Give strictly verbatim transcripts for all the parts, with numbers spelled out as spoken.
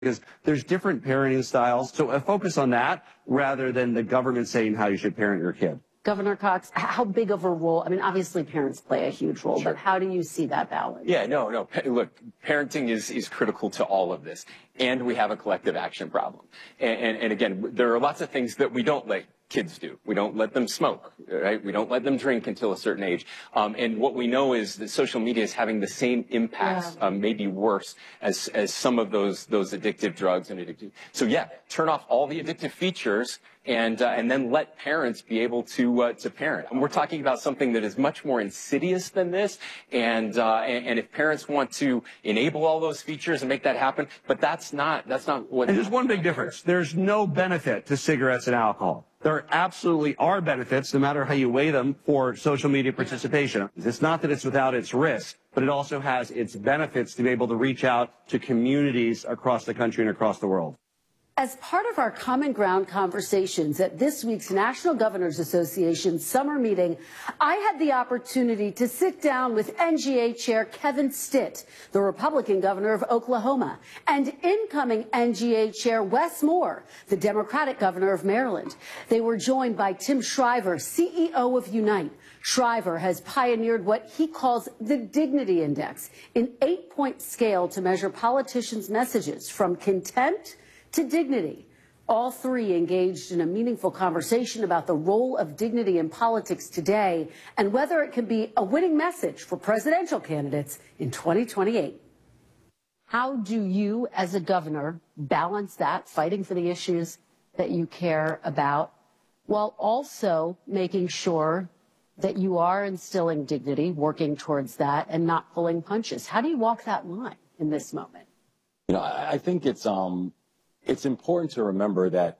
because there's different parenting styles. So a focus on that rather than the government saying how you should parent your kid. Governor Cox, how big of a role? I mean, obviously parents play a huge role, sure. But how do you see that balance? Yeah, no, no. Look, parenting is, is critical to all of this. And we have a collective action problem. And, and, and again, there are lots of things that we don't let kids do. We don't let them smoke, right? We don't let them drink until a certain age. Um, and what we know is that social media is having the same impacts, yeah. um, maybe worse, as, as some of those, those addictive drugs and addictive. So yeah, turn off all the addictive features and, uh, and then let parents be able to, uh, to parent. And we're talking about something that is much more insidious than this. And, uh, and, and if parents want to enable all those features and make that happen, but that's not, that's not what. And there's one big difference. There's no benefit to cigarettes and alcohol. There absolutely are benefits, no matter how you weigh them, for social media participation. It's not that it's without its risk, but it also has its benefits to be able to reach out to communities across the country and across the world. As part of our Common Ground conversations at this week's National Governors Association summer meeting, I had the opportunity to sit down with N G A Chair Kevin Stitt, the Republican governor of Oklahoma, and incoming N G A Chair Wes Moore, the Democratic governor of Maryland. They were joined by Tim Shriver, C E O of Unite. Shriver has pioneered what he calls the Dignity Index, an eight-point scale to measure politicians' messages from contempt to dignity. All three engaged in a meaningful conversation about the role of dignity in politics today and whether it can be a winning message for presidential candidates in twenty twenty-eight. How do you, as a governor, balance that, fighting for the issues that you care about, while also making sure that you are instilling dignity, working towards that, and not pulling punches? How do you walk that line in this moment? You know, I, I think it's um. It's important to remember that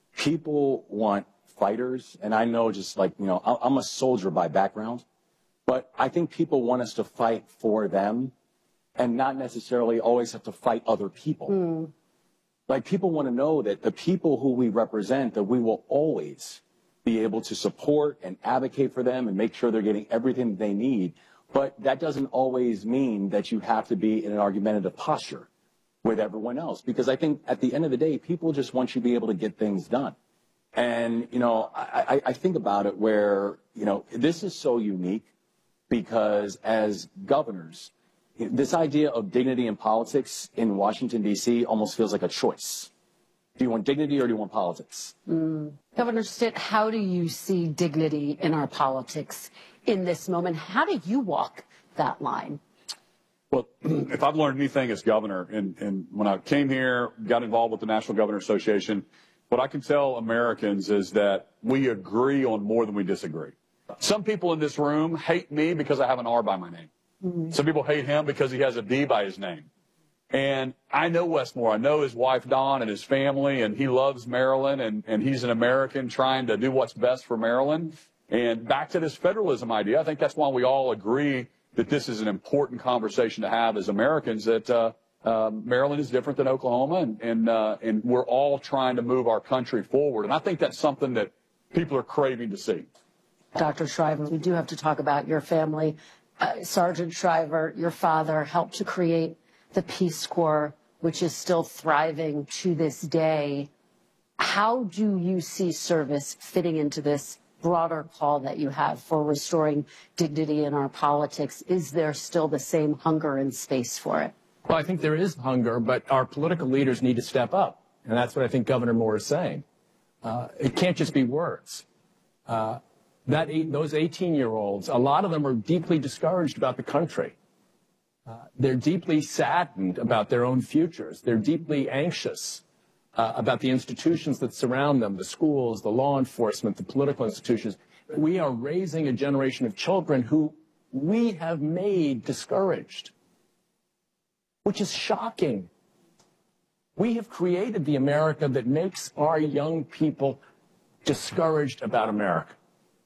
people want fighters, and I know just like, you know, I'm a soldier by background, but I think people want us to fight for them and not necessarily always have to fight other people. Mm. Like, people want to know that the people who we represent, that we will always be able to support and advocate for them and make sure they're getting everything they need. But that doesn't always mean that you have to be in an argumentative posture with everyone else, because I think at the end of the day, people just want you to be able to get things done. And, you know, I, I think about it where, you know, this is so unique because as governors, this idea of dignity in politics in Washington, D C almost feels like a choice. Do you want dignity or do you want politics? Mm. Governor Stitt, how do you see dignity in our politics in this moment? How do you walk that line? Well, if I've learned anything as governor, and, and when I came here, got involved with the National Governor Association, what I can tell Americans is that we agree on more than we disagree. Some people in this room hate me because I have an R by my name. Mm-hmm. Some people hate him because he has a D by his name. And I know Wes Moore. I know his wife, Dawn, and his family, and he loves Maryland, and, and he's an American trying to do what's best for Maryland. And back to this federalism idea, I think that's why we all agree that this is an important conversation to have as Americans, that uh, uh, Maryland is different than Oklahoma, and, and, uh, and we're all trying to move our country forward. And I think that's something that people are craving to see. Doctor Shriver, we do have to talk about your family. Uh, Sergeant Shriver, your father, helped to create the Peace Corps, which is still thriving to this day. How do you see service fitting into this broader call that you have for restoring dignity in our politics? Is there still the same hunger and space for it? Well, I think there is hunger, but our political leaders need to step up. And that's what I think Governor Moore is saying. Uh, it can't just be words. Uh, that eight, those eighteen-year-olds, a lot of them are deeply discouraged about the country. Uh, they're deeply saddened about their own futures. They're deeply anxious Uh, about the institutions that surround them, the schools, the law enforcement, the political institutions. We are raising a generation of children who we have made discouraged, which is shocking. We have created the America that makes our young people discouraged about America.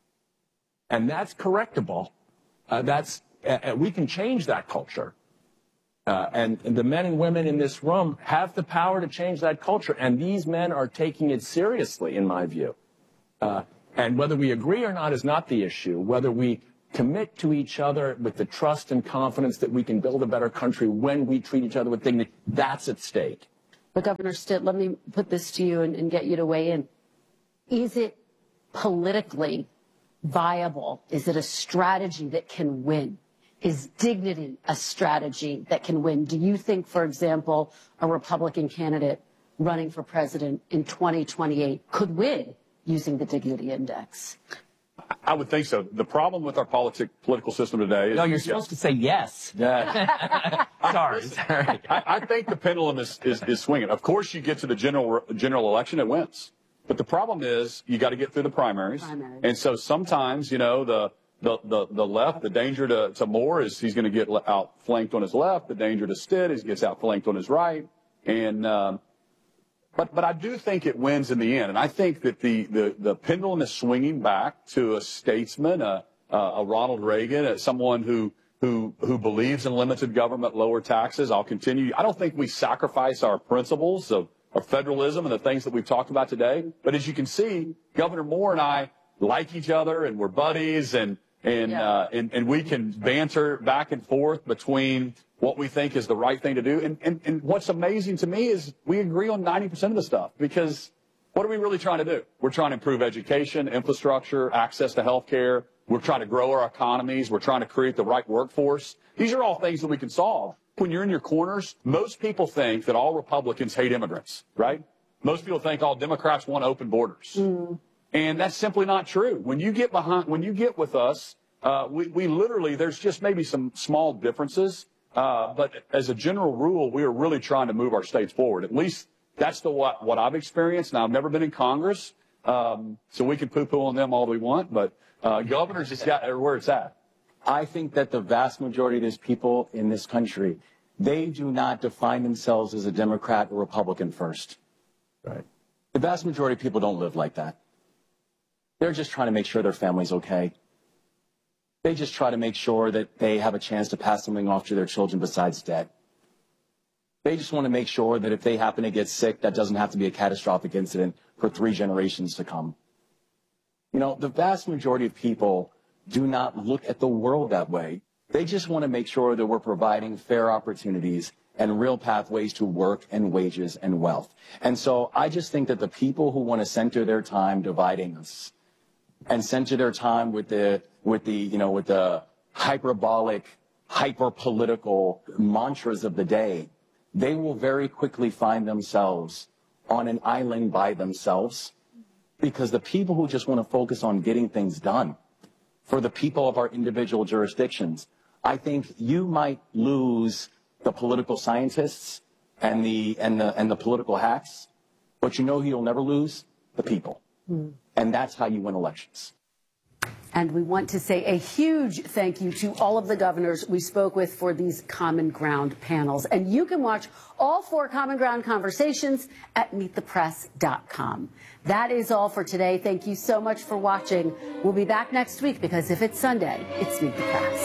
And that's correctable. Uh, that's, uh, we can change that culture. Uh, and, and the men and women in this room have the power to change that culture. And these men are taking it seriously, in my view. Uh, and whether we agree or not is not the issue. Whether we commit to each other with the trust and confidence that we can build a better country when we treat each other with dignity, that's at stake. But Governor Stitt, let me put this to you and, and get you to weigh in. Is it politically viable? Is it a strategy that can win? Is dignity a strategy that can win? Do you think, for example, a Republican candidate running for president in twenty twenty-eight could win using the Dignity Index? I would think so. The problem with our politic, political system today is... No, you're supposed to say yes. Yeah. Sorry. Sorry. I, I think the pendulum is, is, is swinging. Of course, you get to the general general election, it wins. But the problem is you got to get through the primaries. Primaries. And so sometimes, you know, the the, the, the left, the danger to, to Moore is he's going to get outflanked on his left. The danger to Stitt is he gets outflanked on his right. And... Um, But, but I do think it wins in the end. And I think that the, the, the pendulum is swinging back to a statesman, a, a Ronald Reagan, a, someone who, who, who believes in limited government, lower taxes. I'll continue. I don't think we sacrifice our principles of, of federalism and the things that we've talked about today. But as you can see, Governor Moore and I like each other and we're buddies and, and, Yeah. uh, and, and we can banter back and forth between what we think is the right thing to do. And, and, and what's amazing to me is we agree on ninety percent of the stuff, because what are we really trying to do? We're trying to improve education, infrastructure, access to health care. We're trying to grow our economies. We're trying to create the right workforce. These are all things that we can solve. When you're in your corners, most people think that all Republicans hate immigrants, right? Most people think all Democrats want open borders. Mm. And that's simply not true. When you get behind, when you get with us, uh, we, we literally, there's just maybe some small differences. Uh, but as a general rule, we are really trying to move our states forward. At least that's the what, what I've experienced. Now, I've never been in Congress, um, so we can poo-poo on them all we want, but uh, governors just got where it's at. I think that the vast majority of these people in this country, they do not define themselves as a Democrat or Republican first. Right. The vast majority of people don't live like that. They're just trying to make sure their family's okay. They just try to make sure that they have a chance to pass something off to their children besides debt. They just want to make sure that if they happen to get sick, that doesn't have to be a catastrophic incident for three generations to come. You know, the vast majority of people do not look at the world that way. They just want to make sure that we're providing fair opportunities and real pathways to work and wages and wealth. And so I just think that the people who want to center their time dividing us and center their time with the with the, you know, with the hyperbolic, hyper-political mantras of the day, they will very quickly find themselves on an island by themselves, because the people who just want to focus on getting things done for the people of our individual jurisdictions, I think you might lose the political scientists and the, and the, and the political hacks, but you know who you'll never lose? The people. Mm. And that's how you win elections. And we want to say a huge thank you to all of the governors we spoke with for these Common Ground panels. And you can watch all four Common Ground conversations at meet the press dot com. That is all for today. Thank you so much for watching. We'll be back next week, because if it's Sunday, it's Meet the Press.